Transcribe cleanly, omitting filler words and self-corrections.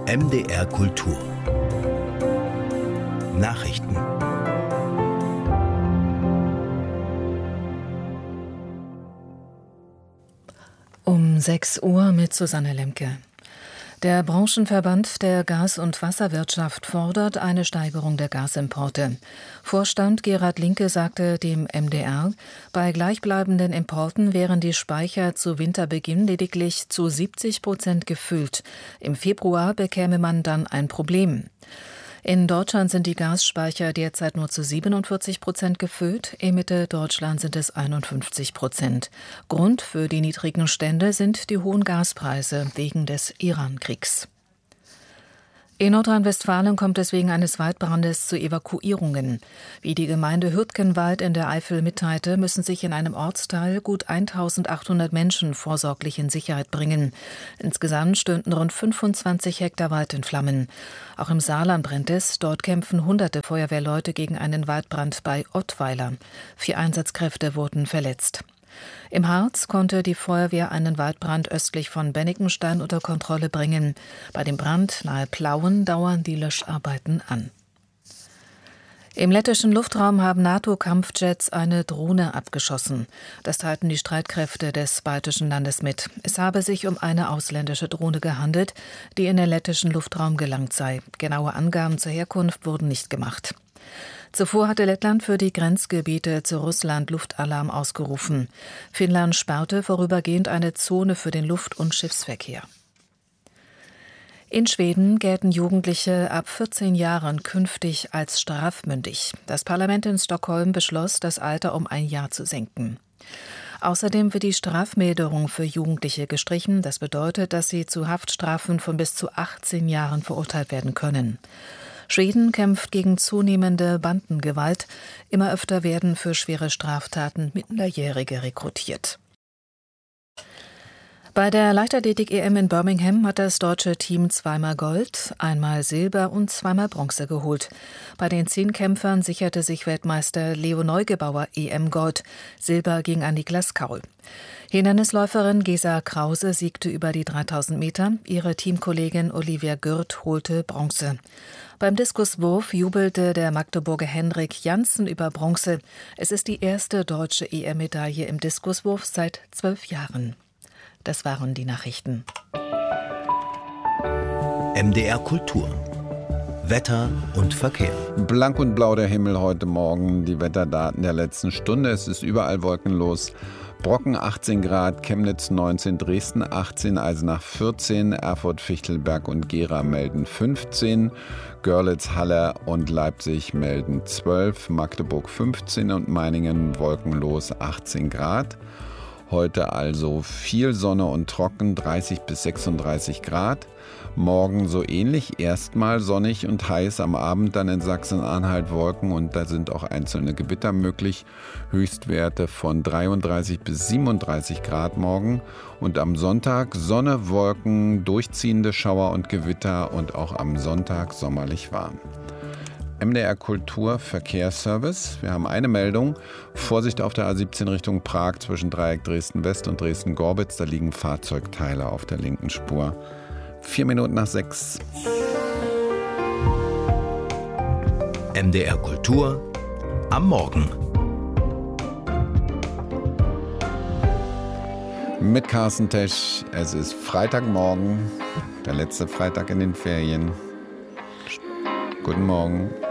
MDR Kultur Nachrichten. Um 6 Uhr mit Susanne Lemke. Der Branchenverband der Gas- und Wasserwirtschaft fordert eine Steigerung der Gasimporte. Vorstand Gerhard Linke sagte dem MDR, bei gleichbleibenden Importen wären die Speicher zu Winterbeginn lediglich zu 70% gefüllt. Im Februar bekäme man dann ein Problem. In Deutschland sind die Gasspeicher derzeit nur zu 47% gefüllt, in Mitte-Deutschland sind es 51%. Grund für die niedrigen Stände sind die hohen Gaspreise wegen des Iran-Kriegs. In Nordrhein-Westfalen kommt es wegen eines Waldbrandes zu Evakuierungen. Wie die Gemeinde Hürtgenwald in der Eifel mitteilte, müssen sich in einem Ortsteil gut 1.800 Menschen vorsorglich in Sicherheit bringen. Insgesamt stünden rund 25 Hektar Wald in Flammen. Auch im Saarland brennt es. Dort kämpfen hunderte Feuerwehrleute gegen einen Waldbrand bei Ottweiler. 4 Einsatzkräfte wurden verletzt. Im Harz konnte die Feuerwehr einen Waldbrand östlich von Bennigenstein unter Kontrolle bringen. Bei dem Brand nahe Plauen dauern die Löscharbeiten an. Im lettischen Luftraum haben NATO-Kampfjets eine Drohne abgeschossen. Das teilten die Streitkräfte des baltischen Landes mit. Es habe sich um eine ausländische Drohne gehandelt, die in den lettischen Luftraum gelangt sei. Genaue Angaben zur Herkunft wurden nicht gemacht. Zuvor hatte Lettland für die Grenzgebiete zu Russland Luftalarm ausgerufen. Finnland sperrte vorübergehend eine Zone für den Luft- und Schiffsverkehr. In Schweden gelten Jugendliche ab 14 Jahren künftig als strafmündig. Das Parlament in Stockholm beschloss, das Alter um 1 Jahr zu senken. Außerdem wird die Strafmilderung für Jugendliche gestrichen. Das bedeutet, dass sie zu Haftstrafen von bis zu 18 Jahren verurteilt werden können. Schweden kämpft gegen zunehmende Bandengewalt. Immer öfter werden für schwere Straftaten Minderjährige rekrutiert. Bei der Leichtathletik-EM in Birmingham hat das deutsche Team 2-mal Gold, 1-mal Silber und 2-mal Bronze geholt. Bei den 10 Kämpfern sicherte sich Weltmeister Leo Neugebauer EM-Gold. Silber ging an Niklas Kaul. Hindernisläuferin Gesa Krause siegte über die 3000 Meter. Ihre Teamkollegin Olivia Gürt holte Bronze. Beim Diskuswurf jubelte der Magdeburger Henrik Janssen über Bronze. Es ist die erste deutsche EM-Medaille im Diskuswurf seit 12 Jahren. Das waren die Nachrichten. MDR Kultur Wetter und Verkehr. Blank und blau der Himmel heute Morgen, die Wetterdaten der letzten Stunde. Es ist überall wolkenlos. Brocken 18 Grad, Chemnitz 19, Dresden 18, Eisenach 14, Erfurt, Fichtelberg und Gera melden 15, Görlitz, Halle und Leipzig melden 12, Magdeburg 15 und Meiningen wolkenlos 18 Grad. Heute also viel Sonne und trocken, 30 bis 36 Grad. Morgen so ähnlich, erstmal sonnig und heiß, am Abend dann in Sachsen-Anhalt Wolken und da sind auch einzelne Gewitter möglich. Höchstwerte von 33 bis 37 Grad morgen. Und am Sonntag Sonne, Wolken, durchziehende Schauer und Gewitter und auch am Sonntag sommerlich warm. MDR Kultur Verkehrsservice. Wir haben eine Meldung. Vorsicht auf der A17 Richtung Prag zwischen Dreieck Dresden-West und Dresden-Gorbitz. Da liegen Fahrzeugteile auf der linken Spur. 4 Minuten nach 6. MDR Kultur am Morgen. Mit Carsten Tesch. Es ist Freitagmorgen, der letzte Freitag in den Ferien. Guten Morgen.